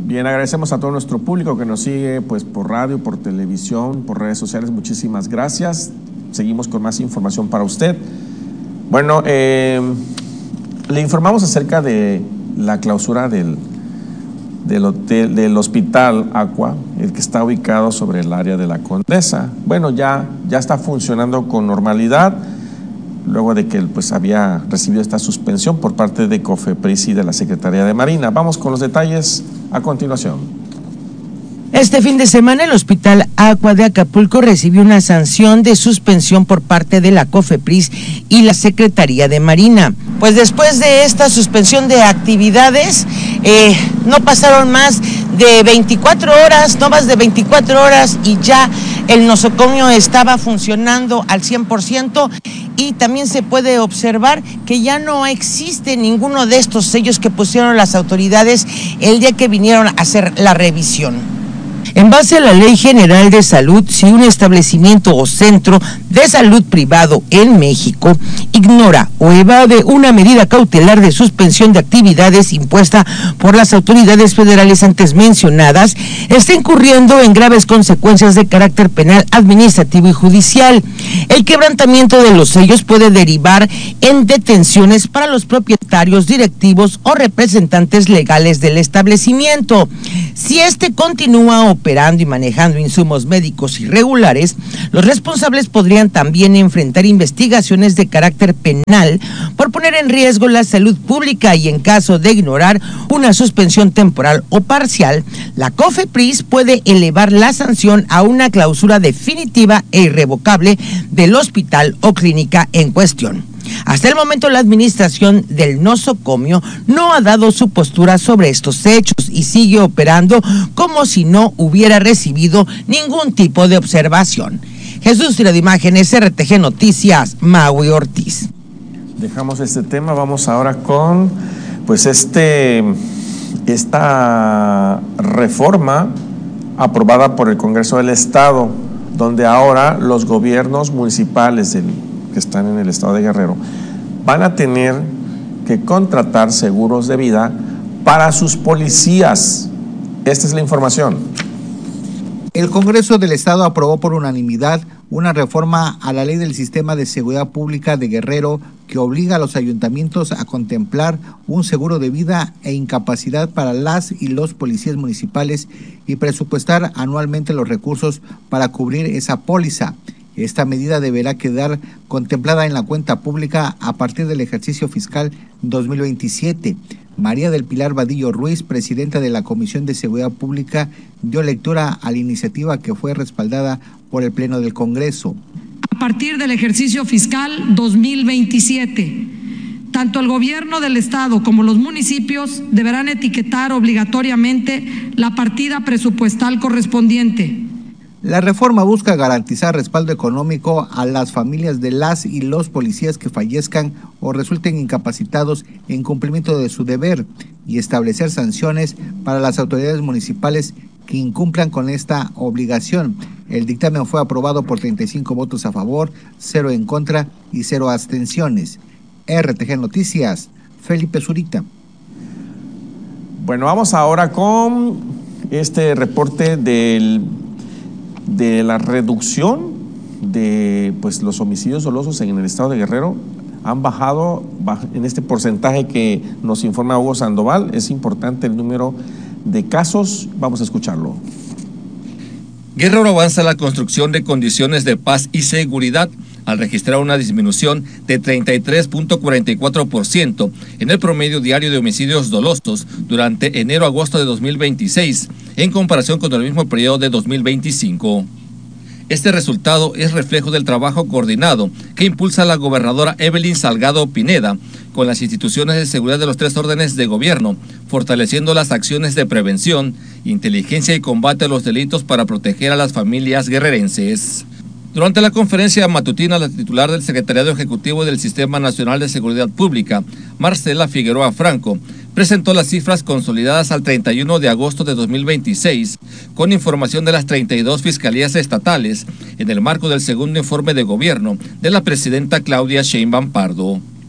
Bien, agradecemos a todo nuestro público que nos sigue pues por radio, por televisión, por redes sociales. Muchísimas gracias. Seguimos con más información para usted. Bueno, le informamos acerca de la clausura del Hospital Aqua, el que está ubicado sobre el área de la Condesa. Bueno, ya está funcionando con normalidad, luego de que pues había recibido esta suspensión por parte de COFEPRIS y de la Secretaría de Marina. Vamos con los detalles a continuación. Este fin de semana el Hospital Aqua de Acapulco recibió una sanción de suspensión por parte de la COFEPRIS y la Secretaría de Marina. Pues después de esta suspensión de actividades, no pasaron más de 24 horas, no más de 24 horas y ya el nosocomio estaba funcionando al 100%. Y también se puede observar que ya no existe ninguno de estos sellos que pusieron las autoridades el día que vinieron a hacer la revisión. En base a la Ley General de Salud, si un establecimiento o centro de salud privado en México ignora o evade una medida cautelar de suspensión de actividades impuesta por las autoridades federales antes mencionadas, está incurriendo en graves consecuencias de carácter penal, administrativo y judicial. El quebrantamiento de los sellos puede derivar en detenciones para los propietarios, directivos o representantes legales del establecimiento. Si este continúa operando y manejando insumos médicos irregulares, los responsables podrían también enfrentar investigaciones de carácter penal por poner en riesgo la salud pública y en caso de ignorar una suspensión temporal o parcial, la COFEPRIS puede elevar la sanción a una clausura definitiva e irrevocable del hospital o clínica en cuestión. Hasta el momento, la administración del nosocomio no ha dado su postura sobre estos hechos y sigue operando como si no hubiera recibido ningún tipo de observación. Jesús Tira de Imágenes, RTG Noticias, Maui Ortiz. Dejamos este tema, vamos ahora con pues esta reforma aprobada por el Congreso del Estado, donde ahora los gobiernos municipales que están en el estado de Guerrero van a tener que contratar seguros de vida para sus policías. Esta es la información. El Congreso del Estado aprobó por unanimidad una reforma a la Ley del Sistema de Seguridad Pública de Guerrero que obliga a los ayuntamientos a contemplar un seguro de vida e incapacidad para las y los policías municipales y presupuestar anualmente los recursos para cubrir esa póliza. Esta medida deberá quedar contemplada en la cuenta pública a partir del ejercicio fiscal 2027. María del Pilar Vadillo Ruiz, presidenta de la Comisión de Seguridad Pública, dio lectura a la iniciativa que fue respaldada por el Pleno del Congreso. A partir del ejercicio fiscal 2027, tanto el gobierno del estado como los municipios deberán etiquetar obligatoriamente la partida presupuestal correspondiente. La reforma busca garantizar respaldo económico a las familias de las y los policías que fallezcan o resulten incapacitados en cumplimiento de su deber y establecer sanciones para las autoridades municipales que incumplan con esta obligación. El dictamen fue aprobado por 35 votos a favor, 0 en contra y 0 abstenciones. RTG Noticias, Felipe Zurita. Bueno, vamos ahora con este reporte de la reducción de pues los homicidios dolosos en el estado de Guerrero. Han bajado en este porcentaje que nos informa Hugo Sandoval. Es importante el número de casos. Vamos a escucharlo. Guerrero avanza la construcción de condiciones de paz y seguridad al registrar una disminución de 33.44% en el promedio diario de homicidios dolosos durante enero-agosto de 2026, en comparación con el mismo periodo de 2025. Este resultado es reflejo del trabajo coordinado que impulsa la gobernadora Evelyn Salgado Pineda con las instituciones de seguridad de los 3 órdenes de gobierno, fortaleciendo las acciones de prevención, inteligencia y combate a los delitos para proteger a las familias guerrerenses. Durante la conferencia matutina, la titular del Secretariado Ejecutivo del Sistema Nacional de Seguridad Pública, Marcela Figueroa Franco, presentó las cifras consolidadas al 31 de agosto de 2026, con información de las 32 fiscalías estatales, en el marco del segundo informe de gobierno de la presidenta Claudia Sheinbaum Pardo.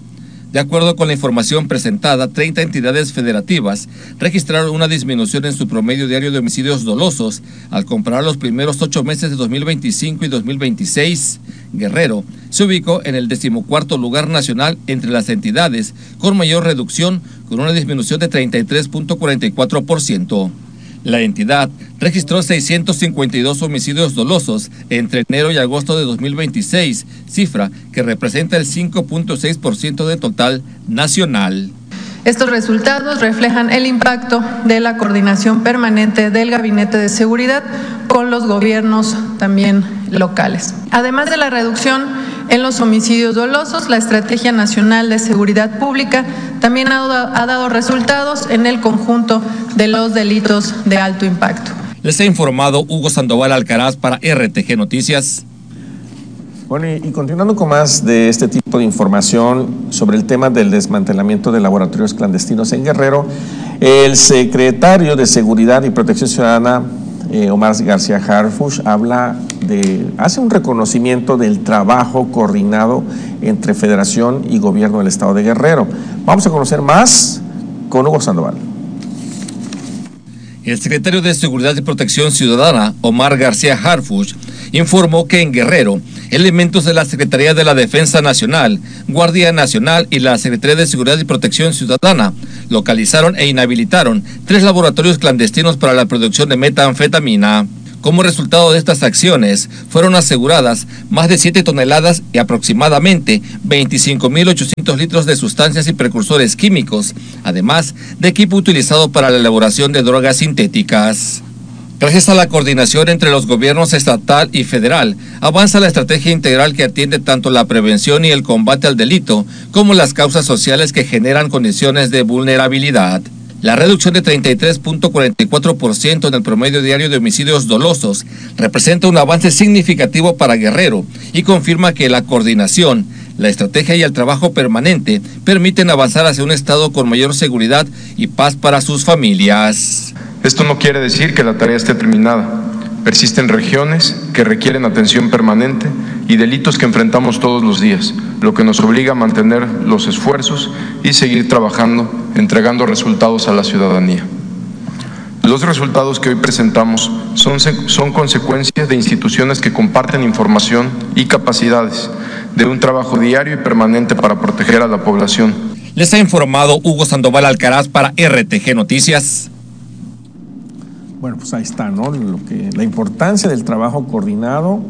De acuerdo con la información presentada, 30 entidades federativas registraron una disminución en su promedio diario de homicidios dolosos al comparar los primeros 8 meses de 2025 y 2026. Guerrero se ubicó en el 14º lugar nacional entre las entidades con mayor reducción, con una disminución de 33.44%. La entidad registró 652 homicidios dolosos entre enero y agosto de 2026, cifra que representa el 5.6% del total nacional. Estos resultados reflejan el impacto de la coordinación permanente del Gabinete de Seguridad con los gobiernos también locales. Además de la reducción en los homicidios dolosos, la Estrategia Nacional de Seguridad Pública también ha dado resultados en el conjunto de los delitos de alto impacto. Les ha informado Hugo Sandoval Alcaraz para RTG Noticias. Bueno, y continuando con más de este tipo de información sobre el tema del desmantelamiento de laboratorios clandestinos en Guerrero, el secretario de Seguridad y Protección Ciudadana, Omar García Harfuch, hace un reconocimiento del trabajo coordinado entre Federación y Gobierno del Estado de Guerrero. Vamos a conocer más con Hugo Sandoval. El secretario de Seguridad y Protección Ciudadana, Omar García Harfuch, informó que en Guerrero, elementos de la Secretaría de la Defensa Nacional, Guardia Nacional y la Secretaría de Seguridad y Protección Ciudadana localizaron e inhabilitaron 3 laboratorios clandestinos para la producción de metanfetamina. Como resultado de estas acciones, fueron aseguradas más de 7 toneladas y aproximadamente 25.800 litros de sustancias y precursores químicos, además de equipo utilizado para la elaboración de drogas sintéticas. Gracias a la coordinación entre los gobiernos estatal y federal, avanza la estrategia integral que atiende tanto la prevención y el combate al delito, como las causas sociales que generan condiciones de vulnerabilidad. La reducción de 33.44% en el promedio diario de homicidios dolosos representa un avance significativo para Guerrero y confirma que la coordinación, la estrategia y el trabajo permanente permiten avanzar hacia un estado con mayor seguridad y paz para sus familias. Esto no quiere decir que la tarea esté terminada. Persisten regiones que requieren atención permanente y delitos que enfrentamos todos los días, lo que nos obliga a mantener los esfuerzos y seguir trabajando, entregando resultados a la ciudadanía. Los resultados que hoy presentamos son consecuencias de instituciones que comparten información y capacidades, de un trabajo diario y permanente para proteger a la población. Les ha informado Hugo Sandoval Alcaraz para RTG Noticias. Bueno, pues ahí está, ¿no? La importancia del trabajo coordinado,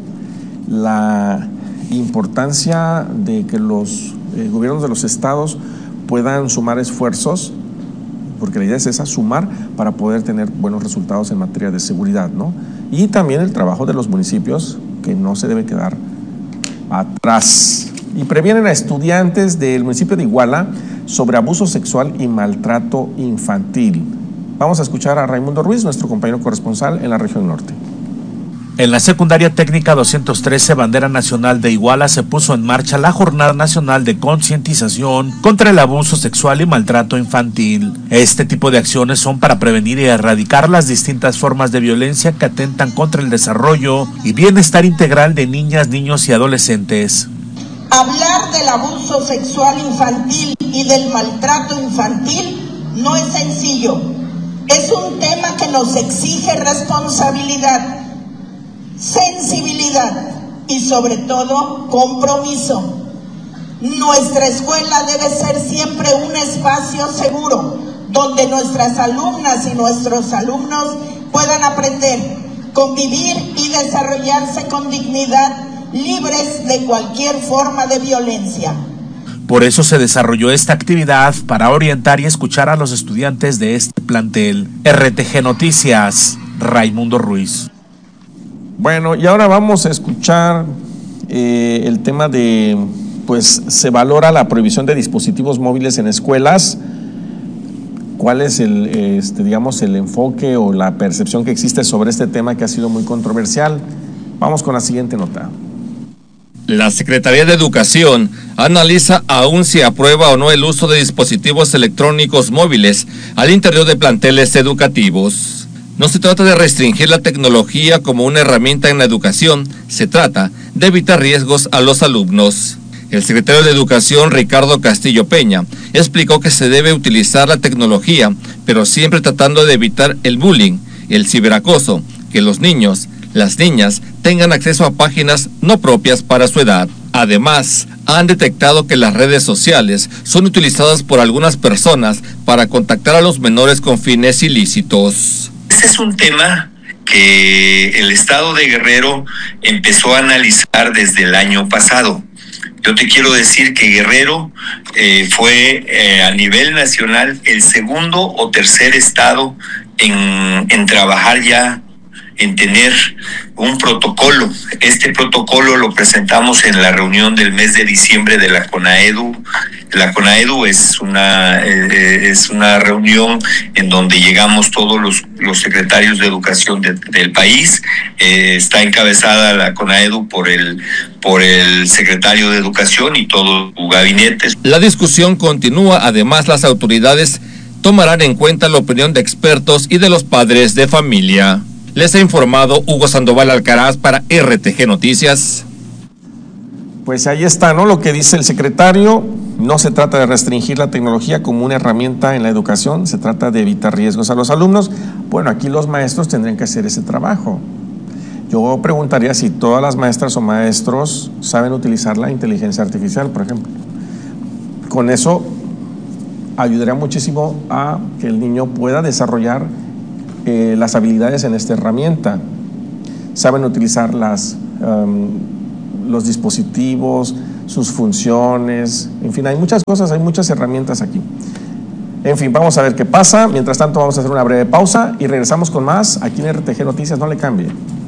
la importancia de que los gobiernos de los estados puedan sumar esfuerzos, porque la idea es esa, sumar para poder tener buenos resultados en materia de seguridad, ¿no? Y también el trabajo de los municipios, que no se debe quedar atrás. Y previenen a estudiantes del municipio de Iguala sobre abuso sexual y maltrato infantil. Vamos a escuchar a Raimundo Ruiz, nuestro compañero corresponsal en la región norte. En la Secundaria Técnica 213 Bandera Nacional de Iguala se puso en marcha la Jornada Nacional de Concientización contra el Abuso Sexual y Maltrato Infantil. Este tipo de acciones son para prevenir y erradicar las distintas formas de violencia que atentan contra el desarrollo y bienestar integral de niñas, niños y adolescentes. Hablar del abuso sexual infantil y del maltrato infantil no es sencillo. Es un tema que nos exige responsabilidad, sensibilidad y sobre todo compromiso. Nuestra escuela debe ser siempre un espacio seguro donde nuestras alumnas y nuestros alumnos puedan aprender, convivir y desarrollarse con dignidad, libres de cualquier forma de violencia. Por eso se desarrolló esta actividad para orientar y escuchar a los estudiantes de este plantel. RTG Noticias, Raimundo Ruiz. Bueno, y ahora vamos a escuchar el tema de, pues se valora la prohibición de dispositivos móviles en escuelas. ¿Cuál es digamos, el enfoque o la percepción que existe sobre este tema que ha sido muy controversial? Vamos con la siguiente nota. La Secretaría de Educación analiza aún si aprueba o no el uso de dispositivos electrónicos móviles al interior de planteles educativos. No se trata de restringir la tecnología como una herramienta en la educación, se trata de evitar riesgos a los alumnos. El secretario de Educación, Ricardo Castillo Peña, explicó que se debe utilizar la tecnología, pero siempre tratando de evitar el bullying, el ciberacoso, que los niños, las niñas, tengan acceso a páginas no propias para su edad. Además, han detectado que las redes sociales son utilizadas por algunas personas para contactar a los menores con fines ilícitos. Este es un tema que el Estado de Guerrero empezó a analizar desde el año pasado. Yo te quiero decir que Guerrero fue a nivel nacional el segundo o tercer estado en trabajar ya, en tener un protocolo. Este protocolo lo presentamos en la reunión del mes de diciembre de la CONAEDU. La CONAEDU es una reunión en donde llegamos todos los secretarios de educación del país. Está encabezada la CONAEDU por el secretario de Educación y todo su gabinete. La discusión continúa. Además, las autoridades tomarán en cuenta la opinión de expertos y de los padres de familia. Les ha informado Hugo Sandoval Alcaraz para RTG Noticias. Pues ahí está, ¿no? Lo que dice el secretario. No se trata de restringir la tecnología como una herramienta en la educación, se trata de evitar riesgos a los alumnos. Bueno, aquí los maestros tendrían que hacer ese trabajo. Yo preguntaría si todas las maestras o maestros saben utilizar la inteligencia artificial, por ejemplo. Con eso ayudaría muchísimo a que el niño pueda desarrollar las habilidades en esta herramienta. Saben utilizar los dispositivos, sus funciones, en fin, hay muchas cosas, hay muchas herramientas aquí. En fin, vamos a ver qué pasa. Mientras tanto, vamos a hacer una breve pausa y regresamos con más aquí en RTG Noticias. No le cambie.